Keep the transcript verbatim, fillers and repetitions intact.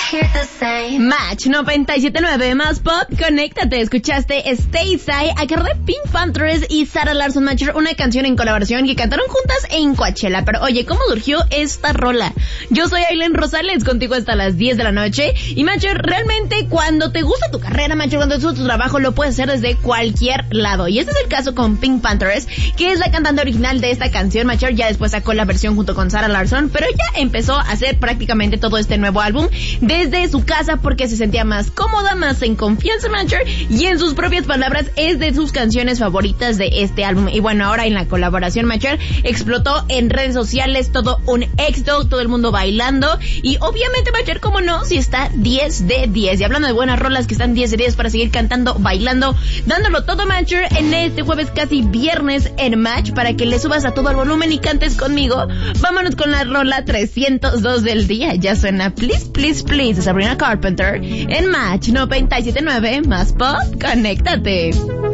Match noventa y siete punto nueve más pop, conéctate. Escuchaste Stay Side a cargo de Pink Panthers y Sarah Larson Matcher, una canción en colaboración que cantaron juntas en Coachella. Pero oye, ¿cómo surgió esta rola? Yo soy Aileen Rosales, contigo hasta las diez de la noche. Y Matcher, realmente cuando te gusta tu carrera, Matcher, cuando te gusta tu trabajo, lo puedes hacer desde cualquier lado. Y este es el caso con Pink Panthers, que es la cantante original de esta canción. Matcher ya después sacó la versión junto con Sarah Larson, pero ella empezó a hacer prácticamente todo este nuevo álbum desde su casa porque se sentía más cómoda, más en confianza, Matcher, y en sus propias palabras es de sus canciones favoritas de este álbum. Y bueno, ahora en la colaboración, Matcher, explotó en redes sociales, todo un éxito, todo el mundo bailando, y obviamente, Matcher, como no, si está diez de diez. Y hablando de buenas rolas que están diez de diez para seguir cantando, bailando, dándolo todo, Matcher, en este jueves casi viernes en Match, para que le subas a todo el volumen y cantes conmigo. Vámonos con la rola trescientos dos del día. Ya suena Please, Please, Please de Sabrina Carpenter en Match noventa y siete punto nueve más pop, conéctate.